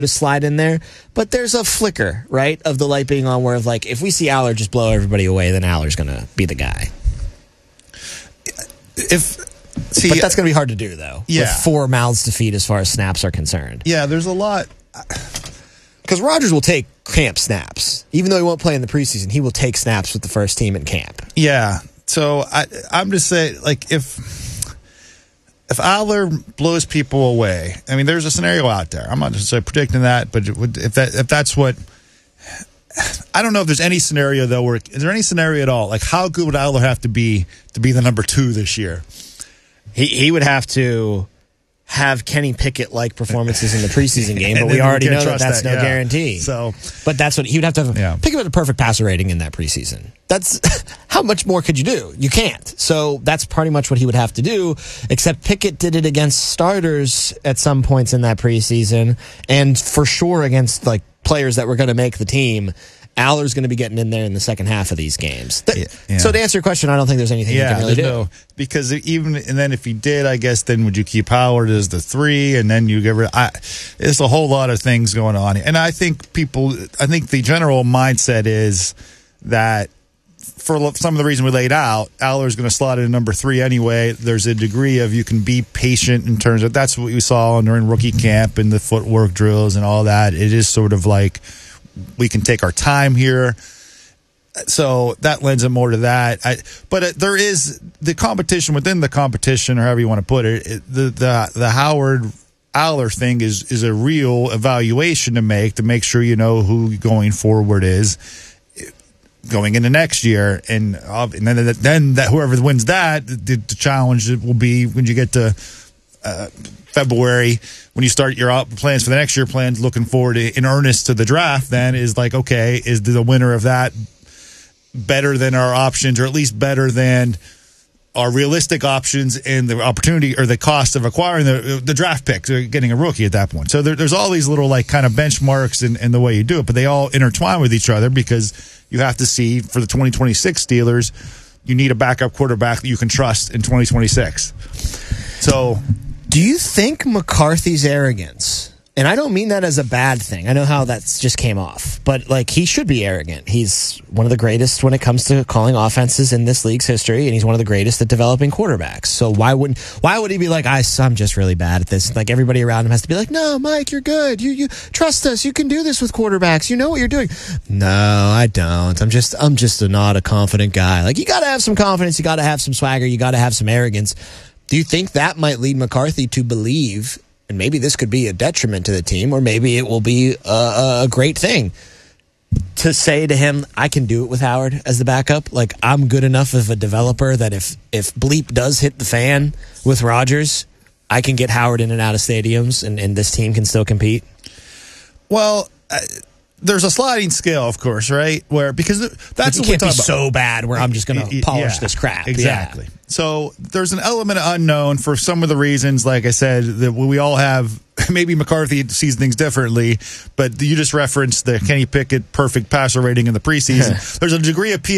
to slide in there, but there's a flicker, right, of the light being on where, like, if we see Aller just blow everybody away, then Aller's going to be the guy. But that's going to be hard to do, though. Yeah. With 4 mouths to feed as far as snaps are concerned. Yeah, there's a lot. Because Rodgers will take camp snaps. Even though he won't play in the preseason, he will take snaps with the first team in camp. Yeah. So I'm just saying, like, if Aller blows people away, I mean, there's a scenario out there. I'm not necessarily predicting that, but if that's what, I don't know if there's any scenario though. Where is there any scenario at all? Like, how good would Aller have to be the number 2 this year? He would have to have Kenny Pickett-like performances in the preseason game, but we already know that's no guarantee. So, but that's what he would have to have. Pickett had a perfect passer rating in that preseason. That's how much more could you do? You can't. So that's pretty much what he would have to do, except Pickett did it against starters at some points in that preseason, and for sure against like players that were going to make the team. Aller's going to be getting in there in the second half of these games. So to answer your question, I don't think there's anything you can really do. No, because and then if he did, I guess then would you keep Howard as the 3, and then you get rid? There's a whole lot of things going on, and I think the general mindset is that for some of the reason we laid out, Aller's going to slot in number 3 anyway. There's a degree of you can be patient in terms of that's what we saw during rookie camp and the footwork drills and all that. It is sort of like, we can take our time here. So that lends it more to that. But there is the competition within the competition, or however you want to put it. The Howard Aller thing is a real evaluation to make sure you know who going forward is going into next year. And then that whoever wins that, the challenge will be when you get to February, when you start your plans for the next year, plans looking forward in earnest to the draft, then is like, okay, is the winner of that better than our options, or at least better than our realistic options and the opportunity or the cost of acquiring the draft picks or getting a rookie at that point. So there's all these little like kind of benchmarks in the way you do it, but they all intertwine with each other because you have to see for the 2026 Steelers, you need a backup quarterback that you can trust in 2026. So, do you think McCarthy's arrogance, and I don't mean that as a bad thing, I know how that just came off, but like he should be arrogant. He's one of the greatest when it comes to calling offenses in this league's history, and he's one of the greatest at developing quarterbacks. So why would he be like, I'm just really bad at this? Like everybody around him has to be like, no, Mike, you're good. You trust us. You can do this with quarterbacks. You know what you're doing. No, I don't. I'm just not a confident guy. Like you got to have some confidence. You got to have some swagger. You got to have some arrogance. Do you think that might lead McCarthy to believe, and maybe this could be a detriment to the team, or maybe it will be a great thing, to say to him, I can do it with Howard as the backup? Like, I'm good enough of a developer that if bleep does hit the fan with Rodgers, I can get Howard in and out of stadiums, and this team can still compete? Well, there's a sliding scale, of course, right? Because that's what we talk about. So bad where I'm just going to polish this crap. Exactly. Yeah. So there's an element of unknown for some of the reasons, like I said, that we all have. Maybe McCarthy sees things differently, but you just referenced the Kenny Pickett perfect passer rating in the preseason. There's a degree of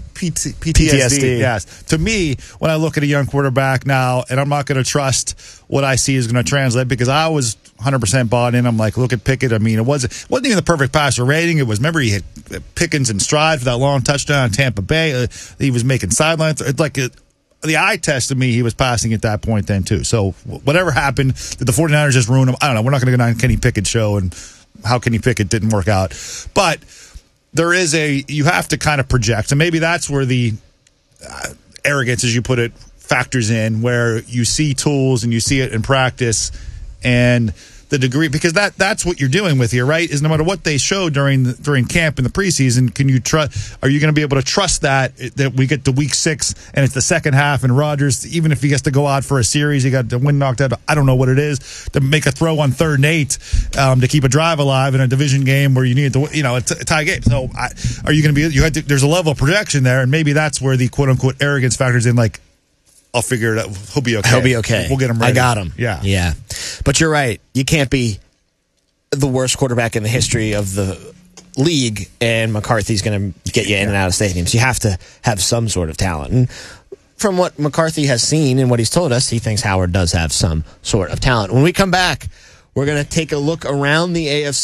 PTSD. Yes. To me, when I look at a young quarterback now, and I'm not going to trust what I see is going to translate, because I was 100% bought in. I'm like, look at Pickett. I mean, it wasn't even the perfect passer rating. It was, remember, he hit Pickens in stride for that long touchdown in Tampa Bay. He was making sidelines. It's like the eye test to me, he was passing at that point then too. So whatever happened, did the 49ers just ruin him? I don't know. We're not going to go down Kenny Pickett's show and how Kenny Pickett didn't work out. But there is you have to kind of project. And maybe that's where the arrogance, as you put it, factors in, where you see tools and you see it in practice and the degree, because that's what you're doing with here, right? Is no matter what they show during camp in the preseason, can you trust? Are you going to be able to trust that we get to week 6 and it's the second half and Rodgers, even if he gets to go out for a series, he got the wind knocked out. I don't know what it is to make a throw on 3rd and 8 to keep a drive alive in a division game where you need to, a tie game. So are you going to be? There's a level of projection there, and maybe that's where the quote unquote arrogance factors in. Like, I'll figure it out. He'll be okay. He'll be okay. We'll get him ready. I got him. Yeah. But you're right. You can't be the worst quarterback in the history of the league, and McCarthy's going to get you in and out of stadiums. You have to have some sort of talent. And from what McCarthy has seen and what he's told us, he thinks Howard does have some sort of talent. When we come back, We're going to take a look around the AFC